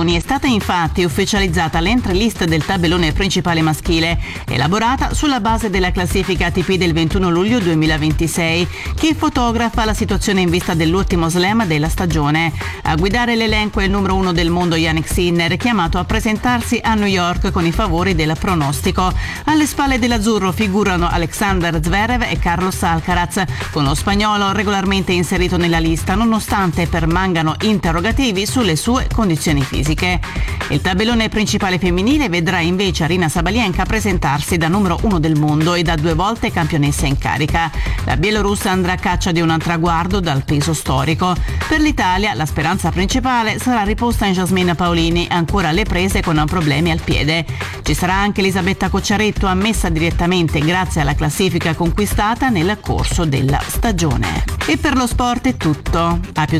Leoni è stata infatti ufficializzata l'entry-list del tabellone principale maschile, elaborata sulla base della classifica ATP del 21 luglio 2026, che fotografa la situazione in vista dell'ultimo slam della stagione. A guidare l'elenco è il numero 1 del mondo Jannik Sinner, chiamato a presentarsi a New York con i favori del pronostico. Alle spalle dell'azzurro figurano Alexander Zverev e Carlos Alcaraz, con lo spagnolo regolarmente inserito nella lista nonostante permangano interrogativi sulle sue condizioni fisiche. Il tabellone principale femminile vedrà invece Aryna Sabalenka presentarsi da numero 1 del mondo e da 2 volte campionessa in carica. La bielorussa andrà a caccia di un traguardo dal peso storico. Per l'Italia la speranza principale sarà riposta in Jasmine Paolini, ancora alle prese con problemi al piede. Ci sarà anche Elisabetta Cocciaretto, ammessa direttamente grazie alla classifica conquistata nel corso della stagione. E per lo sport è tutto. A più